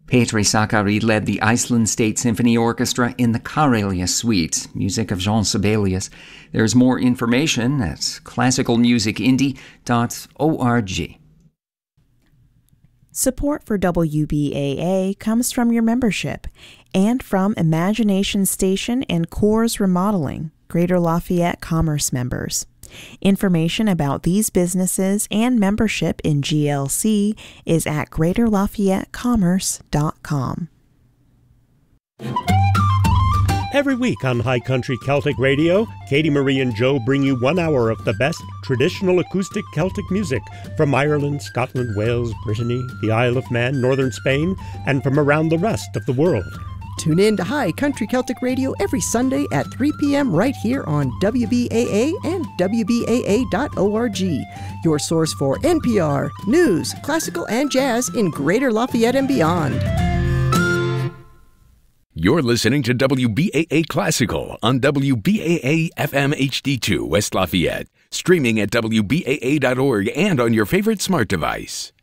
Petri Sakari led the Iceland State Symphony Orchestra in the Karelia Suite, music of Jean Sibelius. There's more information at classicalmusicindie.org. Support for WBAA comes from your membership and from Imagination Station and Coors Remodeling, Greater Lafayette Commerce members. Information about these businesses and membership in GLC is at greaterlafayettecommerce.com. Every week on High Country Celtic Radio, Katie Marie and Joe bring you 1 hour of the best traditional acoustic Celtic music from Ireland, Scotland, Wales, Brittany, the Isle of Man, northern Spain, and from around the rest of the world. Tune in to High Country Celtic Radio every Sunday at 3 p.m. right here on WBAA and WBAA.org, your source for NPR, news, classical, and jazz in Greater Lafayette and beyond. You're listening to WBAA Classical on WBAA FM HD2 West Lafayette, streaming at WBAA.org and on your favorite smart device.